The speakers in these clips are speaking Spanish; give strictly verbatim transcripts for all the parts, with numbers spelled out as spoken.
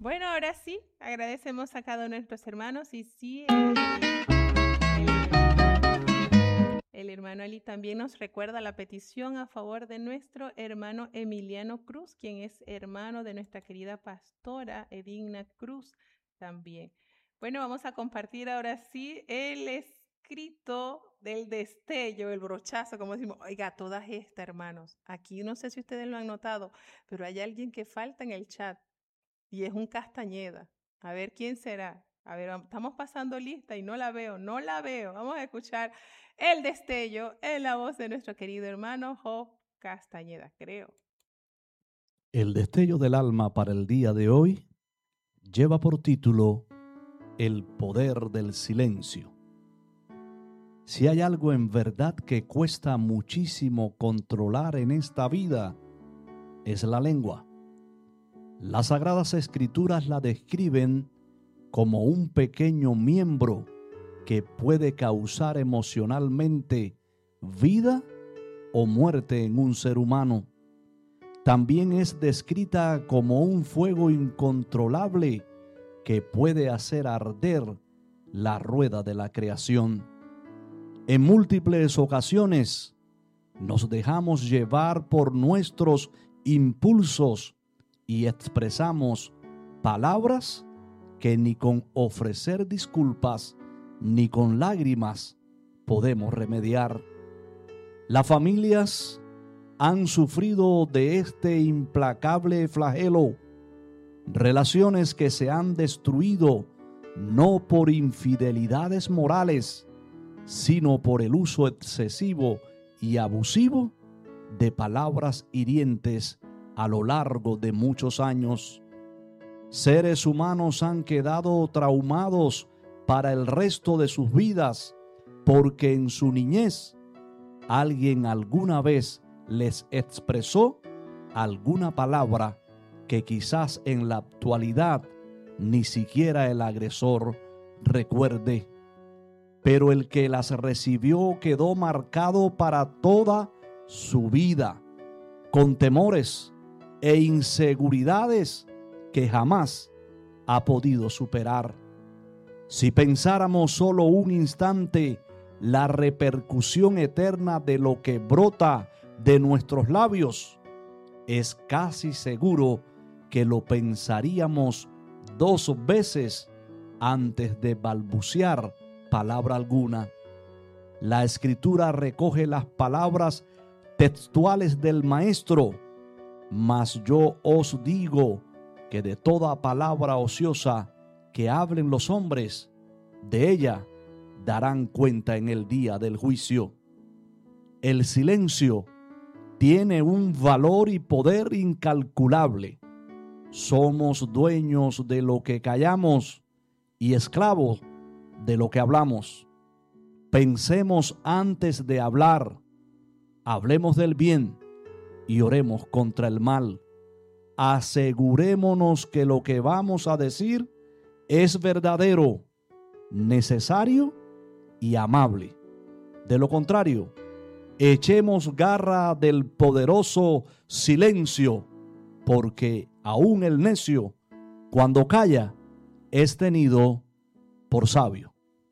Bueno, ahora sí, agradecemos a cada uno de nuestros hermanos y sí, el, el, el hermano Ali también nos recuerda la petición a favor de nuestro hermano Emiliano Cruz, quien es hermano de nuestra querida pastora Edina Cruz también. Bueno, vamos a compartir ahora sí el escrito del destello, el brochazo, como decimos. Oiga, todas estas, hermanos, aquí no sé si ustedes lo han notado, pero hay alguien que falta en el chat. Y es un Castañeda. A ver, ¿quién será? A ver, estamos pasando lista y no la veo, no la veo. Vamos a escuchar el destello en la voz de nuestro querido hermano Job Castañeda, creo. El destello del alma para el día de hoy lleva por título El poder del silencio. Si hay algo en verdad que cuesta muchísimo controlar en esta vida, es la lengua. Las Sagradas Escrituras la describen como un pequeño miembro que puede causar emocionalmente vida o muerte en un ser humano. También es descrita como un fuego incontrolable que puede hacer arder la rueda de la creación. En múltiples ocasiones nos dejamos llevar por nuestros impulsos y expresamos palabras que ni con ofrecer disculpas ni con lágrimas podemos remediar. Las familias han sufrido de este implacable flagelo, relaciones que se han destruido no por infidelidades morales, sino por el uso excesivo y abusivo de palabras hirientes a lo largo de muchos años. Seres humanos han quedado traumados para el resto de sus vidas porque en su niñez alguien alguna vez les expresó alguna palabra que quizás en la actualidad ni siquiera el agresor recuerde. Pero el que las recibió quedó marcado para toda su vida, con temores e inseguridades que jamás ha podido superar. Si pensáramos solo un instante la repercusión eterna de lo que brota de nuestros labios, es casi seguro que lo pensaríamos dos veces antes de balbucear palabra alguna. La Escritura recoge las palabras textuales del Maestro: mas yo os digo que de toda palabra ociosa que hablen los hombres, de ella darán cuenta en el día del juicio. El silencio tiene un valor y poder incalculable. Somos dueños de lo que callamos y esclavos de lo que hablamos. Pensemos antes de hablar, hablemos del bien y oremos contra el mal. Asegurémonos que lo que vamos a decir es verdadero, necesario y amable. De lo contrario, echemos garra del poderoso silencio, porque aún el necio, cuando calla, es tenido por sabio.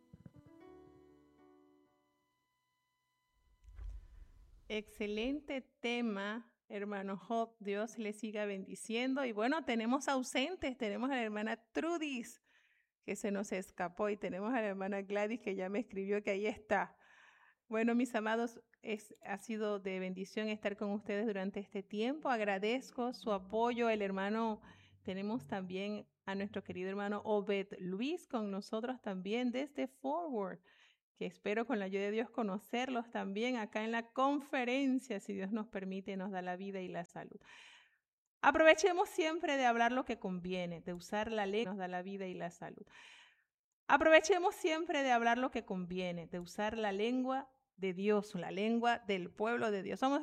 Excelente tema, hermano Job. Dios le siga bendiciendo. Y bueno, tenemos ausentes. Tenemos a la hermana Trudis, que se nos escapó, y tenemos a la hermana Gladys, que ya me escribió que ahí está. Bueno, mis amados, es, ha sido de bendición estar con ustedes durante este tiempo. Agradezco su apoyo. El hermano, tenemos también a nuestro querido hermano Obed Luis con nosotros también desde Forward, que espero con la ayuda de Dios conocerlos también acá en la conferencia, si Dios nos permite, nos da la vida y la salud. Aprovechemos siempre de hablar lo que conviene, de usar la ley, nos da la vida y la salud. Aprovechemos siempre de hablar lo que conviene, de usar la lengua de Dios, la lengua del pueblo de Dios. Somos